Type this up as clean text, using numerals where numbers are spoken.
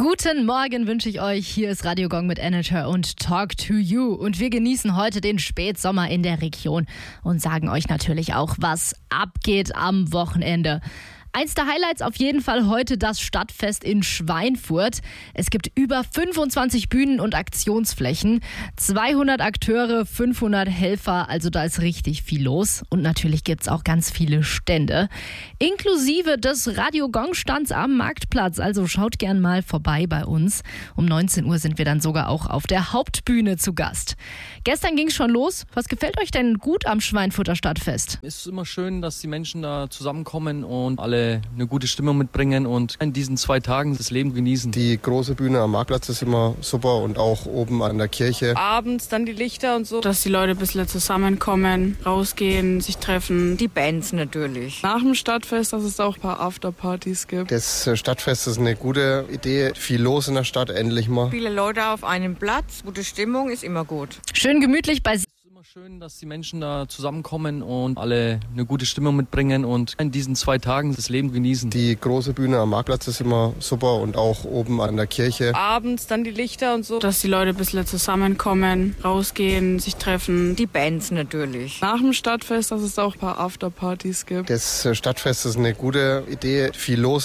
Guten Morgen wünsche ich euch. Hier ist Radio Gong mit Anager und Talk to You. Und wir genießen heute den Spätsommer in der Region und sagen euch natürlich auch, was abgeht am Wochenende. Eins der Highlights auf jeden Fall heute das Stadtfest in Schweinfurt. Es gibt über 25 Bühnen und Aktionsflächen, 200 Akteure, 500 Helfer, also da ist richtig viel los. Und natürlich gibt es auch ganz viele Stände, inklusive des Radio Gong Stands am Marktplatz. Also schaut gern mal vorbei bei uns. Um 19 Uhr sind wir dann sogar auch auf der Hauptbühne zu Gast. Gestern ging es schon los. Was gefällt euch denn gut am Schweinfurter Stadtfest? Es ist immer schön, dass die Menschen da zusammenkommen und alle eine gute Stimmung mitbringen und in diesen 2 Tagen das Leben genießen. Die große Bühne am Marktplatz ist immer super und auch oben an der Kirche. Abends dann die Lichter und so. Dass die Leute ein bisschen zusammenkommen, rausgehen, sich treffen. Die Bands natürlich. Nach dem Stadtfest, dass es auch ein paar Afterpartys gibt. Das Stadtfest ist eine gute Idee. Viel los in der Stadt, endlich mal. Viele Leute auf einem Platz. Gute Stimmung ist immer gut. Schön gemütlich bei Schön, dass die Menschen da zusammenkommen und alle eine gute Stimmung mitbringen und in diesen 2 Tagen das Leben genießen. Die große Bühne am Marktplatz ist immer super und auch oben an der Kirche. Abends dann die Lichter und so. Dass die Leute ein bisschen zusammenkommen, rausgehen, sich treffen. Die Bands natürlich. Nach dem Stadtfest, dass es auch ein paar Afterpartys gibt. Das Stadtfest ist eine gute Idee. Viel los.